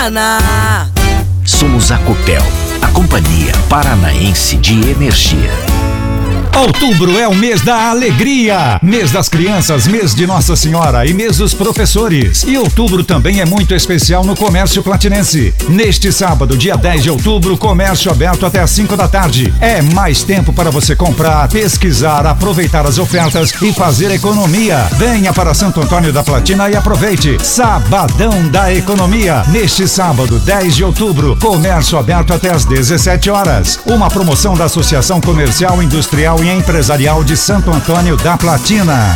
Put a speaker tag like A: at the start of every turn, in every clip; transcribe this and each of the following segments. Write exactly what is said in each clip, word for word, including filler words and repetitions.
A: Paraná.
B: Somos a Copel, a Companhia Paranaense de Energia.
C: Outubro é o mês da alegria, mês das crianças, mês de Nossa Senhora e mês dos professores. E outubro também é muito especial no comércio platinense. Neste sábado, dia dez de outubro, comércio aberto até às cinco da tarde. É mais tempo para você comprar, pesquisar, aproveitar as ofertas e fazer economia. Venha para Santo Antônio da Platina e aproveite. Sabadão da Economia. Neste sábado, dez de outubro, comércio aberto até às dezessete horas. Uma promoção da Associação Comercial, Industrial e Empresarial de Santo Antônio da Platina.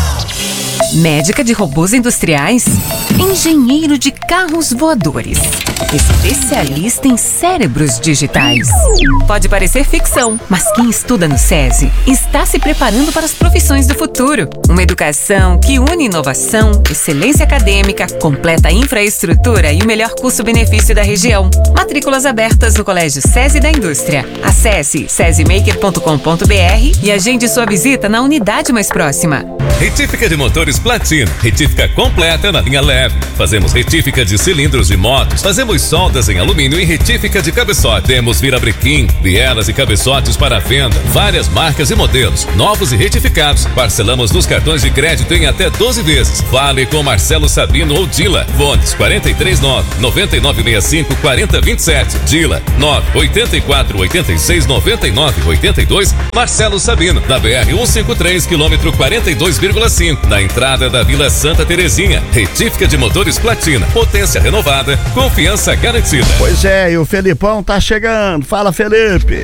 D: Médica de robôs industriais, engenheiro de carros voadores, especialista em cérebros digitais. Pode parecer ficção, mas quem estuda no SESI está se preparando para as profissões do futuro. Uma educação que une inovação, excelência acadêmica, completa infraestrutura e o melhor custo-benefício da região. Matrículas abertas no Colégio SESI da Indústria. Acesse sesimaker ponto com ponto br e agende sua visita na unidade mais próxima.
E: Retífica de motores Platina, retífica completa na linha leve. Fazemos retífica de cilindros de motos, fazemos soldas em alumínio e retífica de cabeçote. Temos virabrequim, bielas e cabeçotes para venda, várias marcas e modelos, novos e retificados. Parcelamos nos cartões de crédito em até doze vezes. Fale com Marcelo Sabino ou Dila. Fones quarenta e três nove, noventa e nove sessenta e cinco, quarenta vinte e sete. Dila nove oito quatro, oito seis, nove nove oito dois. Marcelo Sabino, na B R cento e cinquenta e três, quilômetro quarenta e dois vírgula cinco, na entrada da Vila Santa Terezinha. Retífica de motores Platina, potência renovada, confiança garantida.
F: Pois é, e o Felipão tá chegando. Fala, Felipe.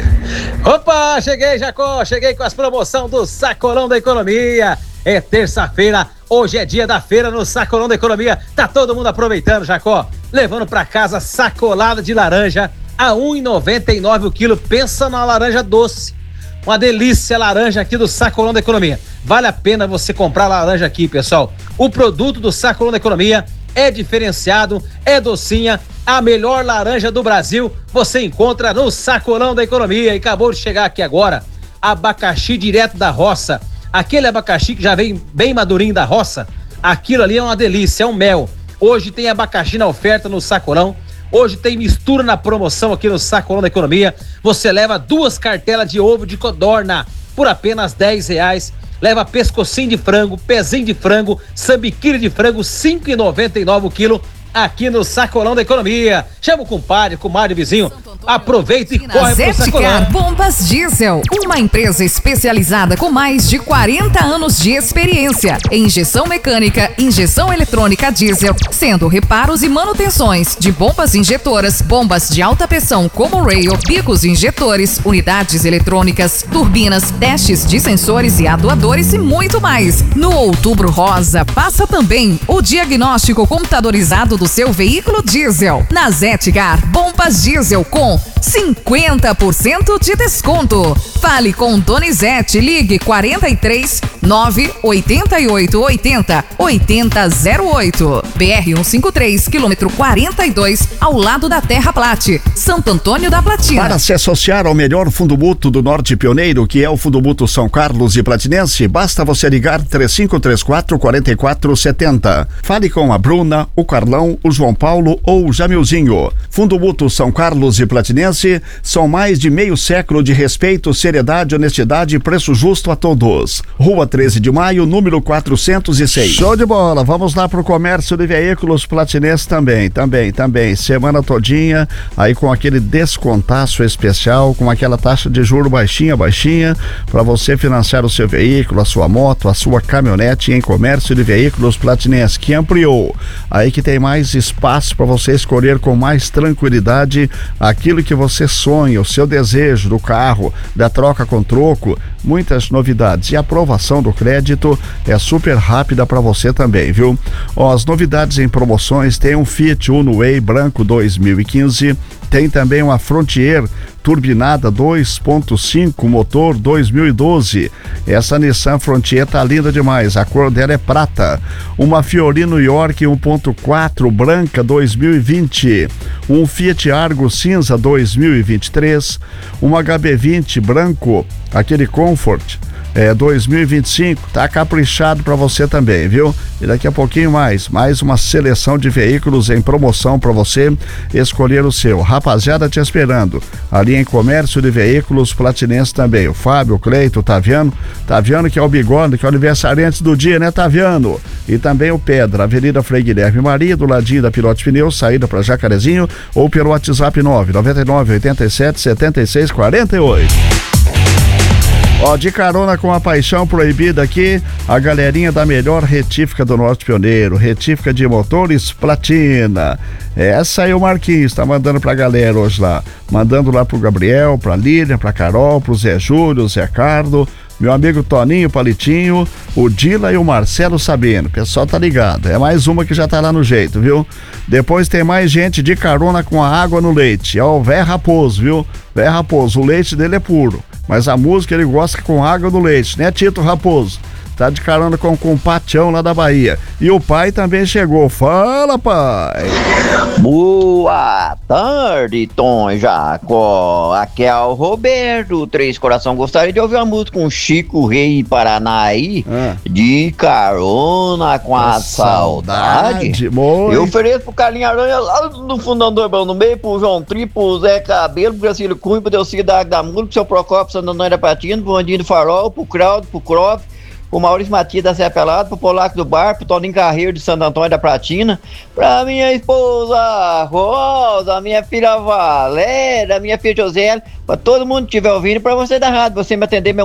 G: Opa, cheguei, Jacó, cheguei com as promoções do Sacolão da Economia. É terça-feira, hoje é dia da feira no Sacolão da Economia. Tá todo mundo aproveitando, Jacó, levando pra casa sacolada de laranja a um real e noventa e nove centavos o quilo. Pensa na laranja doce. Uma delícia laranja aqui do Sacolão da Economia. Vale a pena você comprar laranja aqui, pessoal. O produto do Sacolão da Economia é diferenciado, é docinha, a melhor laranja do Brasil você encontra no Sacolão da Economia. E acabou de chegar aqui agora, abacaxi direto da roça. Aquele abacaxi que já vem bem madurinho da roça, aquilo ali é uma delícia, é um mel. Hoje tem abacaxi na oferta no Sacolão. Hoje tem mistura na promoção aqui no Sacolão da Economia. Você leva duas cartelas de ovo de codorna por apenas dez reais. Leva pescocinho de frango, pezinho de frango, sambiquiri de frango, cinco reais e noventa e nove centavos o quilo aqui no Sacolão da Economia. Chama o compadre, comadre, vizinho. Aproveita e corre pro Sacolão.
H: Bombas Diesel, uma empresa especializada com mais de quarenta anos de experiência em injeção mecânica, injeção eletrônica diesel, sendo reparos e manutenções de bombas injetoras, bombas de alta pressão como rail, bicos injetores, unidades eletrônicas, turbinas, testes de sensores e atuadores e muito mais. No Outubro Rosa, passa também o diagnóstico computadorizado do seu veículo diesel. Na Zetgar, bombas diesel com cinquenta por cento de desconto. Fale com Donizete, ligue quarenta e três, nove oito oito, oitenta, oitenta zero oito. B R cento e cinquenta e três, quilômetro quarenta e dois, ao lado da Terra Plate, Santo Antônio da Platina.
F: Para se associar ao melhor fundo mútuo do Norte Pioneiro, que é o Fundo Mútuo São Carlos e Platinense, basta você ligar três cinco três quatro, quatro quatro sete zero. Fale com a Bruna, o Carlão, o João Paulo ou o Jamilzinho. Fundo Mútuo São Carlos e Platinense são mais de meio século de respeito, seriedade, honestidade e preço justo a todos. Rua treze de maio, número quatrocentos e seis. Show de bola, vamos lá pro comércio de veículos Platinense também, também, também. Semana todinha, aí com aquele descontaço especial, com aquela taxa de juro baixinha, baixinha, para você financiar o seu veículo, a sua moto, a sua caminhonete em comércio de veículos Platinense, que ampliou. Aí que tem mais espaço para você escolher com mais tranquilidade aquilo que você sonha, o seu desejo do carro, da troca com troco, muitas novidades. E a aprovação do crédito é super rápida para você também, viu? Ó, as novidades em promoções, tem um Fiat Uno Way branco dois mil e quinze, tem também uma Frontier turbinada dois ponto cinco, motor dois mil e doze. Essa Nissan Frontier tá linda demais, a cor dela é prata. Uma Fiorino York um ponto quatro branca dois mil e vinte. Um Fiat Argo cinza dois mil e vinte e três. Um H B vinte branco, aquele Comfort, é, dois mil e vinte e cinco, tá caprichado para você também, viu? E daqui a pouquinho mais, mais uma seleção de veículos em promoção para você escolher o seu. Rapaziada te esperando, ali em Comércio de Veículos Platinense também. O Fábio, o Cleito, o Taviano, Taviano que é o bigode, que é o aniversariante do dia, né, Taviano? E também o Pedra, Avenida Frei Guilherme Maria, do ladinho da Pilote Pneus, saída para Jacarezinho, ou pelo WhatsApp nove nove nove oito sete sete seis quatro oito. Ó, de carona com a paixão proibida aqui, a galerinha da melhor retífica do Norte Pioneiro, retífica de motores Platina. Essa aí o Marquinhos tá mandando pra galera hoje lá, mandando lá pro Gabriel, pra Lilian, pra Carol, pro Zé Júlio, Zé Cardo, meu amigo Toninho Palitinho, o Dila e o Marcelo Sabino. O pessoal tá ligado, é mais uma que já tá lá no jeito, viu? Depois tem mais gente de carona com a água no leite, é o Vé Raposo, viu? Vé Raposo, o leite dele é puro, mas a música ele gosta com água no leite, né, Tito Raposo? Tá de carona com, com o Patião lá da Bahia. E o pai também chegou. Fala, pai!
A: Boa tarde, Tom Jacó. Aqui é o Roberto, Três Coração. Gostaria de ouvir uma música com Chico Rei Paraná aí, ah. de carona com a, a saudade. saudade. Eu ofereço pro Carlinhos Aranha lá no fundão do Urbano, no meio, pro João Tri, pro Zé Cabelo, pro Gracílio Cunha, pro Delcir da Água da Mula, pro seu Procópio Santo Antônio da Patina, pro Andinho do Farol, pro Claudio, pro Croft, o Maurício Matias da Serra Pelado, pro Polaco do Bar, pro Toninho Carreiro de Santo Antônio da Pratina, pra minha esposa Rosa, minha filha Valéria, minha filha José, pra todo mundo que estiver ouvindo, pra você da rádio, você me atender meu